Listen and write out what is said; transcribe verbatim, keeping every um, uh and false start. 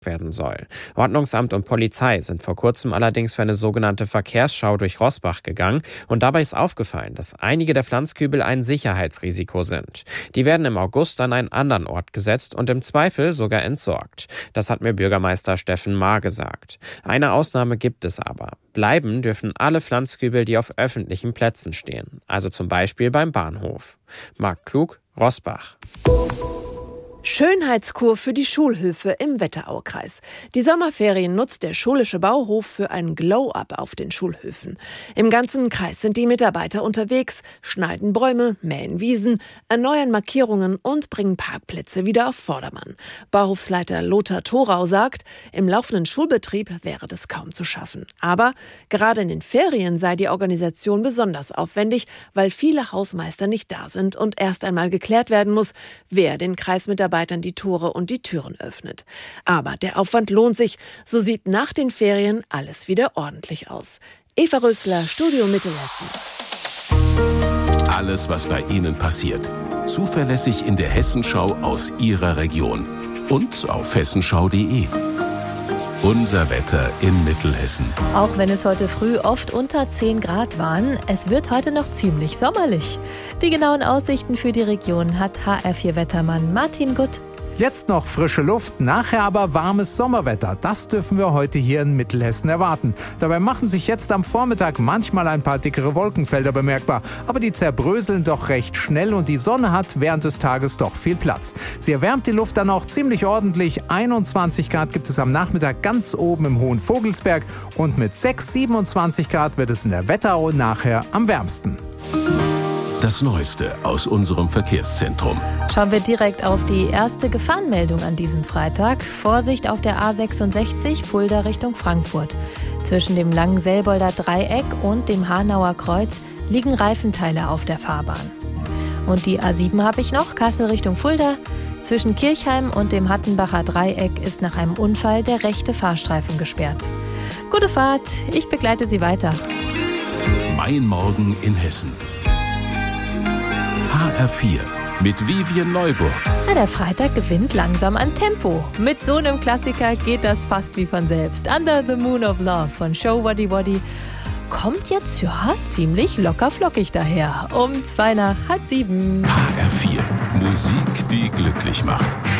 werden soll. Ordnungsamt und Polizei sind vor kurzem allerdings für eine sogenannte Verkehrsschau durch Roßbach gegangen und dabei ist aufgefallen, dass einige der Pflanzkübel ein Sicherheitsrisiko sind. Die werden im August an einen anderen Ort gesetzt und im Zweifel sogar entsorgt. Das hat mir Bürgermeister Steffen Maar gesagt. Eine Ausnahme gibt es aber. Bleiben dürfen alle Pflanzkübel, die auf öffentlichen Plätzen stehen, also zum Beispiel beim Bahnhof. Marc Klug, Roßbach. Schönheitskur für die Schulhöfe im Wetteraukreis. Die Sommerferien nutzt der schulische Bauhof für ein Glow-up auf den Schulhöfen. Im ganzen Kreis sind die Mitarbeiter unterwegs, schneiden Bäume, mähen Wiesen, erneuern Markierungen und bringen Parkplätze wieder auf Vordermann. Bauhofsleiter Lothar Thorau sagt, im laufenden Schulbetrieb wäre das kaum zu schaffen. Aber gerade in den Ferien sei die Organisation besonders aufwendig, weil viele Hausmeister nicht da sind und erst einmal geklärt werden muss, wer den Kreismitarbeitern die Tore und die Türen öffnet. Aber der Aufwand lohnt sich. So sieht nach den Ferien alles wieder ordentlich aus. Eva Rösler, Studio Mittelhessen. Alles, was bei Ihnen passiert. Zuverlässig in der Hessenschau aus Ihrer Region. Und auf hessenschau punkt de. Unser Wetter in Mittelhessen. Auch wenn es heute früh oft unter zehn Grad waren, es wird heute noch ziemlich sommerlich. Die genauen Aussichten für die Region hat H R vier Wettermann Martin Gutt. Jetzt noch frische Luft, nachher aber warmes Sommerwetter. Das dürfen wir heute hier in Mittelhessen erwarten. Dabei machen sich jetzt am Vormittag manchmal ein paar dickere Wolkenfelder bemerkbar. Aber die zerbröseln doch recht schnell und die Sonne hat während des Tages doch viel Platz. Sie erwärmt die Luft dann auch ziemlich ordentlich. einundzwanzig Grad gibt es am Nachmittag ganz oben im Hohen Vogelsberg. Und mit sechs, siebenundzwanzig Grad wird es in der Wetterau nachher am wärmsten. Das Neueste aus unserem Verkehrszentrum. Schauen wir direkt auf die erste Gefahrenmeldung an diesem Freitag. Vorsicht auf der A sechsundsechzig, Fulda Richtung Frankfurt. Zwischen dem langen Selbolder Dreieck und dem Hanauer Kreuz liegen Reifenteile auf der Fahrbahn. Und die A sieben habe ich noch, Kassel Richtung Fulda. Zwischen Kirchheim und dem Hattenbacher Dreieck ist nach einem Unfall der rechte Fahrstreifen gesperrt. Gute Fahrt, ich begleite Sie weiter. Mein Morgen in Hessen. H R vier mit Vivian Neuburg. Ja, der Freitag gewinnt langsam an Tempo. Mit so einem Klassiker geht das fast wie von selbst. Under the Moon of Love von Show Waddy Waddy kommt jetzt ja ziemlich locker flockig daher. Um zwei nach halb sieben. H R vier. Musik, die glücklich macht.